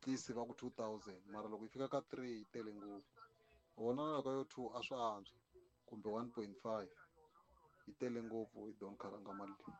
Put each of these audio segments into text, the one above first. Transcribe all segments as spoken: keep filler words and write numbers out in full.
bokisi va ku two thousand mara loko yi fika ka three yi tele ngopfu wona loko yo two a swi antswa kumbe one point five yi tele ngopfu yi don't khalanga mali leyi.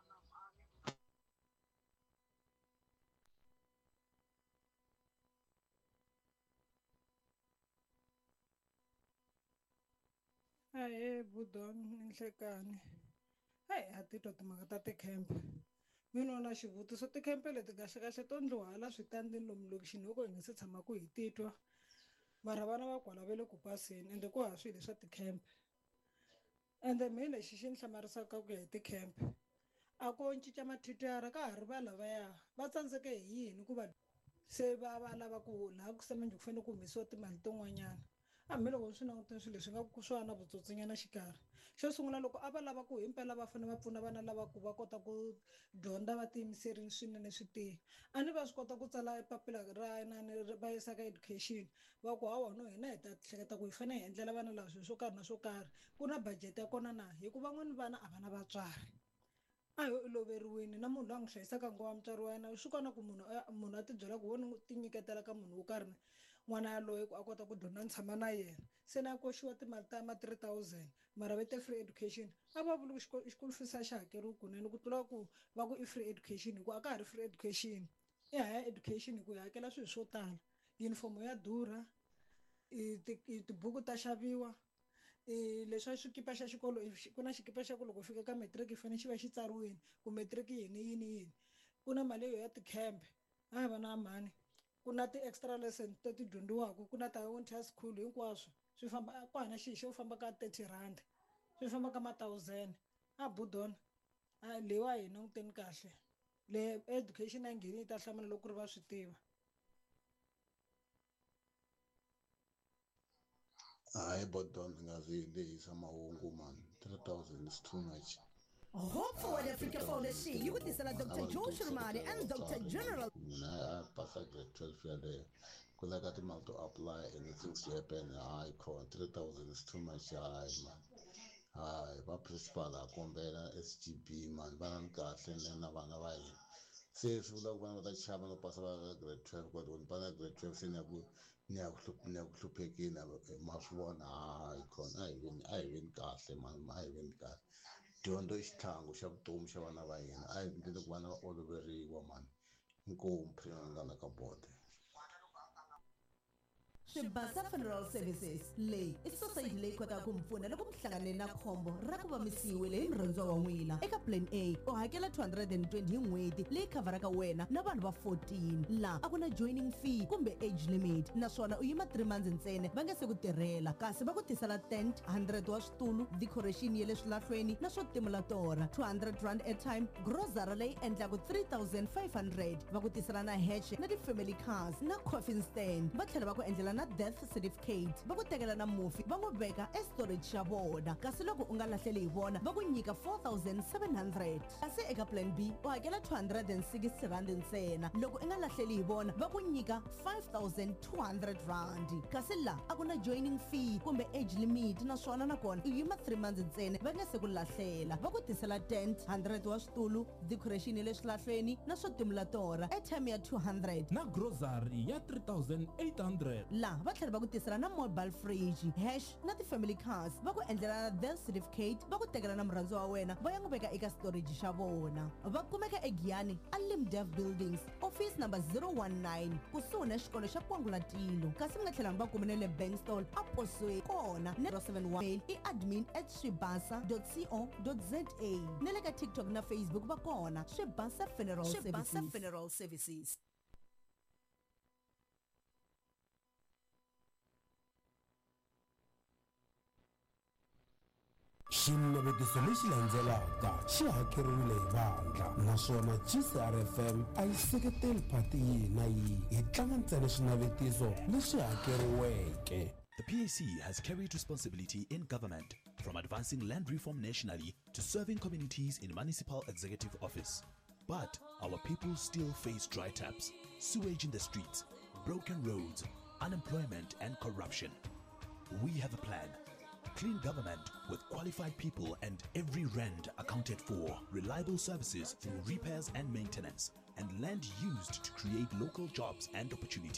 Ahee Budon Nhlekani, hayi a titwa timhaka ta tikhempe mi vona xivutiso tikhempe leti kahlekahle to ndliwa hala switandini lomu lokixini loko hi nga se tshamaku hi titwa mara vana va kwala va le ku paseni ende ku hava swilo leswa tikhempe ende mi lexi xi ni hlamarisaka ku ya hi tikhempe a ko cinca mathitwara ka ha ri va lavaya va tsandzeke hi yini ku va se va va lava ku laha ku semenjhe ku fanele ku humesiwa timali tin'wanyana hambiloko swi langutini swilo leswi nga ku swi va na vutsotsonyana xikarhi xo sungula loko a va lava ku himpela va fanele va pfuna vana lava ku va kota ku dyondza va tiyimiserile swinene swi tiya a ni va swi kota ku tsala papila ra inani va yisa ka education va ku hawa no hina hi ta hleketa ku hi fanele hi endlela vana lava swilo swo karhi na swo karhi ku na budget ya kona na hikuva van'wani vana a va na vatswari a ho i loveriwini na munhu loyi a n'wi hlayisaka ngo wa mutswari wa yena swi kona ku munhu munhu a tibyela ku wo ni ti nyiketela ka munhu wo karhi n'wana yaloye ku a kota ku dyondza ni tshama na yena se na koxiwa timali ta ma three thousand mara va te free education a va vuli ku xikolo fees a xi hakeriwi kunene ku tlula ku va ku i free education hi ku a ka ha ri free education i higher education hi ku hi hakela swilo swo tala yunifomo ya durha tibuku ta xaviwa leswa xikipa xa xikolo ku na xikipa xa ku loko fika ka matric i fanele xi va xi tsariwini ku matric yini yini yini ku na mali yo ya tikhempe a va na mani ku na ti-extra lesson to ti dyondziwaka ku na ta winter school hinkwaswo swi famba ku hana xi xo famba ka thirty rand swi famba ka ma thousand a Budon a lewa hi languteni kahle le education a ngheni yi ta hlamula loko ku ri va swi tiva. Hayi Budon ngazi lehisa mahungu man three thousand is too much. Hope Forward Africa Foundation yi ku tisela Doctor Joe Shirmani and Doctor General. Mina pasa grade twelve ya le kula ka timali to apply and the things to happen hayi khona three thousand is too much hayi man. Hayi va principal a kombela S G B man vana kahle na vana va hina se swi vula ku vana va ta chava no pasa va grade twelve kodwa ni vana grade twelve se ni ya ku ni ya ku ni ya ku hluphekini ma swi vona hayi khona a hi veni a hi veni kahle man a hi veni kahle dyondzo i xitlhangu xa vutomi xa vana va hina a hi endleli ku vana va oloveriwa mani inkomu phiranga ka bote. Shibasa Funeral Services leyi i society leyi kotaka ku mpfuna loko mi hlangane na khombo ra ku va mi siyiwile hi murhandziwa wa n'wina eka plan A u hakela two hundred twenty hi n'hweti leyi khavaraka wena na vanhu va fourteen laha a ku na joining fee kumbe age limit naswona u yima three months ntsena va nga se ku tirhela kasi va ku tisela tent one hundred wa switulu decoration ya le swilahlweni na swo timula tora two hundred rand airtime grocery leyi endlaku three thousand five hundred va ku tisela na heche na ti-family cars na coffin stand va tlhela va ku endlela na death certificate va ku tekela na mufi va n'wi veka estorage xa vona kasi loko u nga lahleli hi vona va ku nyika four thousand seven hundred kasi eka plan B u hakela two hundred sixty rand ntsena loko u nga lahleli hi vona va ku nyika five thousand two hundred rand kasi la a ku na joining fee kumbe age limit naswona nakona u yima three months ntsena va nga se ku lahlela va ku tisela tent one hundred wa switulu decoration ya le swilahlweni na swo timula tora airtime ya two hundred na grocery ya three thousand eight hundred la va tlhela va ku tisela na mobile fridge hash na ti-family cars va ku endlela na death certificate va ku tekela na murhandziwa wa wena va ya n'wi veka eka storage xa vona va kumeka egiyani a Limdev buildings office number zero one nine kusuhi na xikolo xa Kwangulatilo kasi mi nga tlhela mi va kumene le Bankstall a Posweni kona na zero seven one mail i admin at swibasa dot co dot za na le ka TikTok na Facebook va kona Swibasa Funeral Services. Swibasa Funeral Services. xinavetiso lexi landzelaka xi hakeriwile hi vandla naswona G C R F M a yi seketeli phati yihi na yihi hi tlanga ntsena swinavetiso leswi hakeriweke. The P A C has carried responsibility in government, from advancing land reform nationally to serving communities in municipal executive office. But our people still face dry taps, sewage in the streets, broken roads, unemployment and corruption. We have a plan. Clean government with qualified people and every rand accounted for, reliable services through repairs and maintenance, and land used to create local jobs and opportunities.